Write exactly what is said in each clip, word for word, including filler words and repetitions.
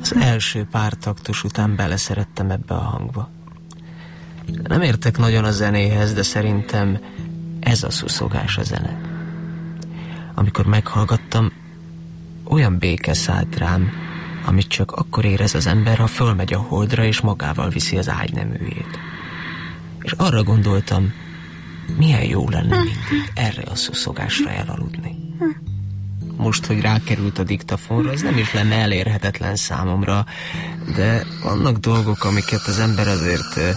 Az első pár taktus után beleszerettem ebbe a hangba. Nem értek nagyon a zenéhez, de szerintem ez a szuszogás a zene. Amikor meghallgattam, olyan béke szállt rám, amit csak akkor érez az ember, ha fölmegy a holdra és magával viszi az ágyneműjét. És arra gondoltam, milyen jó lenne mindig erre a szuszogásra elaludni. Most, hogy rákerült a diktafonra, ez nem is lenne elérhetetlen számomra, de vannak dolgok, amiket az ember azért uh,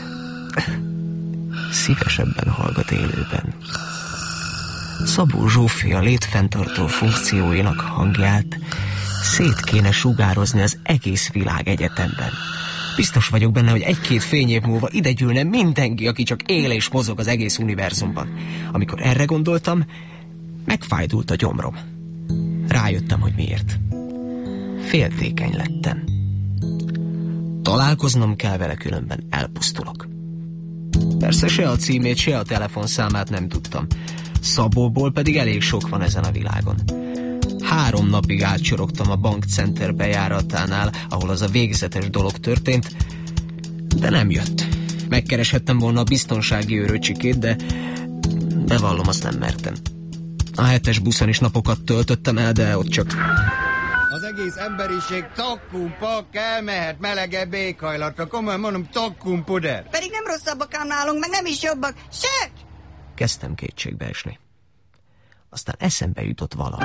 szívesebben hallgat élőben. Szabó Zsófia létfenntartó funkcióinak hangját szét kéne sugározni az egész világ egyetemben. Biztos vagyok benne, hogy egy-két fényév múlva ide gyűlne mindenki, aki csak él és mozog az egész univerzumban. Amikor erre gondoltam, megfájdult a gyomrom. Rájöttem, hogy miért. Féltékeny lettem. Találkoznom kell vele, különben elpusztulok. Persze se a címét, se a telefonszámát nem tudtam. Szabóból pedig elég sok van ezen a világon. Három napig átcsorogtam a bankcenter bejáratánál, ahol az a végzetes dolog történt, de nem jött. Megkereshettem volna a biztonsági őröcsikét, de bevallom, azt nem mertem. A hetes buszon is napokat töltöttem el, de ott csak... Az egész emberiség takkumpak elmehet melegebb éghajlatra. Komolyan mondom, takkumpuder. Pedig nem rosszabbak ám nálunk, meg nem is jobbak. Sőt! Kezdtem kétségbe esni. Aztán eszembe jutott valami.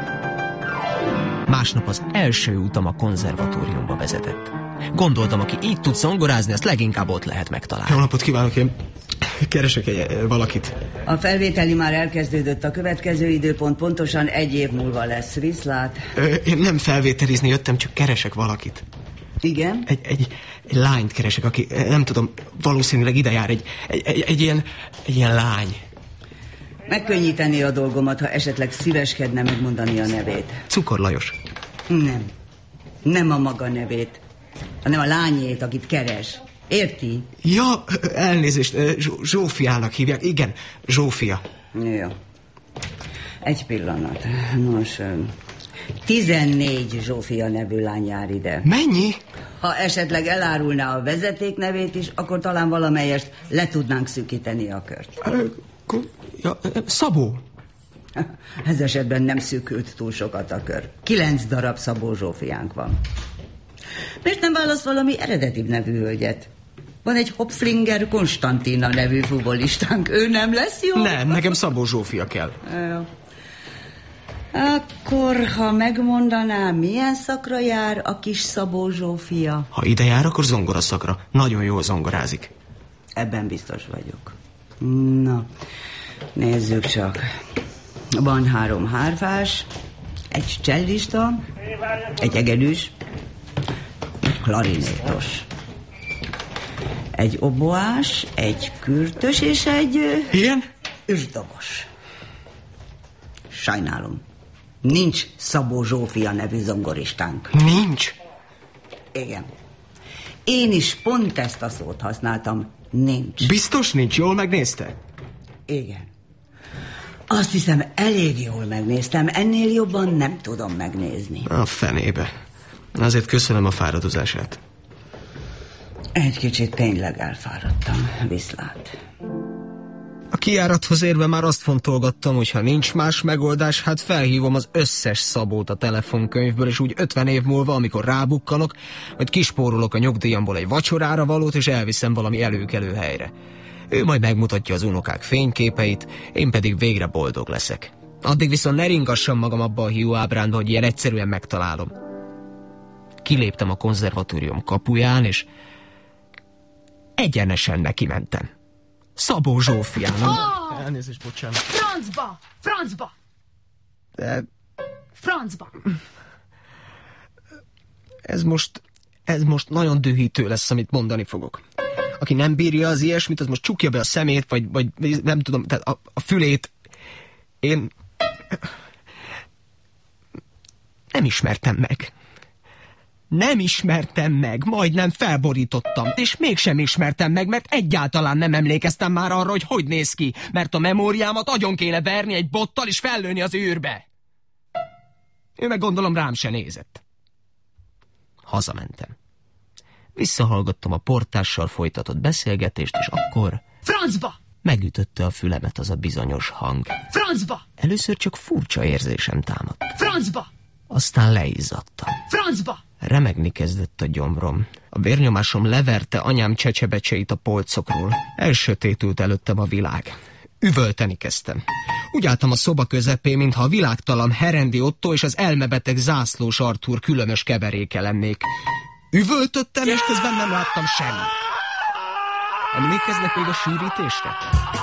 Másnap az első utam a konzervatóriumba vezetett. Gondoltam, aki így tud zongorázni, azt leginkább ott lehet megtalálni. Jó napot kívánok, én keresek egy, valakit. A felvételi már elkezdődött, a következő időpont pontosan egy év múlva lesz. Viszlát? Ö, én nem felvételizni jöttem, csak keresek valakit. Igen? Egy, egy, egy lányt keresek, aki, nem tudom, valószínűleg ide jár, egy, egy, egy, egy, ilyen, egy ilyen lány. Megkönnyíteni a dolgomat, ha esetleg szíveskedne megmondani a nevét. Cukor Lajos. Nem. Nem a maga nevét, hanem a lányét, akit keres. Érti? Ja, elnézést, Zsófiának hívják. Igen, Zsófia. Jó. Egy pillanat. Nos, tizennégy Zsófia nevű lány jár ide. Mennyi? Ha esetleg elárulná a vezeték nevét is, akkor talán valamelyest le tudnánk szűkíteni a kört. Ja, Szabó. Ez esetben nem szűkült túl sokat a kör. Kilenc darab Szabó Zsófiánk van. Miért nem válasz valami eredetibb nevű hölgyet? Van egy Hopflinger Konstantina nevű futbolistánk. Ő nem lesz jó? Nem, nekem Szabó Zsófia kell. Jó. Akkor, ha megmondanám, milyen szakra jár a kis Szabó Zsófia? Ha ide jár, akkor zongora szakra. Nagyon jól zongorázik. Ebben biztos vagyok. Na, nézzük csak. Van három hárfás, egy csellista, egy egedűs, egy klarinétos, egy oboás, egy kürtös és egy... Igen? Ősdobos. Sajnálom. Nincs Szabó Zsófia nevű zongoristánk. Nincs? Igen. Én is pont ezt a szót használtam. Nincs. Biztos nincs? Jól megnézte? Igen. Azt hiszem, elég jól megnéztem. Ennél jobban nem tudom megnézni. A fenébe. Azért köszönöm a fáradozását. Egy kicsit tényleg elfáradtam. Viszlát. A kijárathoz érve már azt fontolgattam, hogy ha nincs más megoldás, hát felhívom az összes Szabót a telefonkönyvből, és úgy ötven év múlva, amikor rábukkanok, majd kispórolok a nyugdíjamból egy vacsorára valót, és elviszem valami előkelő helyre. Ő majd megmutatja az unokák fényképeit, én pedig végre boldog leszek. Addig viszont ne ringassam magam abba a hiú ábránba, hogy ilyen egyszerűen megtalálom. Kiléptem a konzervatórium kapuján, és egyenesen neki mentem. Szabó Zsófiának. Oh! Elnézést, bocsánat. Francba! Francba! De... Francba! Ez most... Ez most nagyon dühítő lesz, amit mondani fogok. Aki nem bírja az ilyesmit, az most csukja be a szemét, vagy, vagy nem tudom, tehát a, a fülét. Én... Nem ismertem meg. Nem ismertem meg, majdnem felborítottam, és mégsem ismertem meg, mert egyáltalán nem emlékeztem már arra, hogy hogy néz ki, mert a memóriámat agyon kéne verni egy bottal, és fellőni az űrbe. Ő meg gondolom rám se nézett. Hazamentem. Visszahallgattam a portással folytatott beszélgetést, és akkor... Francba! Megütötte a fülemet az a bizonyos hang. Francba! Először csak furcsa érzésem támadt. Francba! Aztán leizzadtam. Francba! Remegni kezdett a gyomrom. A vérnyomásom leverte anyám csecsebecseit a polcokról. Elsötétült előttem a világ. Üvölteni kezdtem. Úgy álltam a szoba közepén, mintha a világtalan Herendi Otto és az elmebeteg Zászlós Artúr különös keveréke lennék. Üvöltöttem, és közben nem láttam semmit. Emlékeznek még a sűrítésre?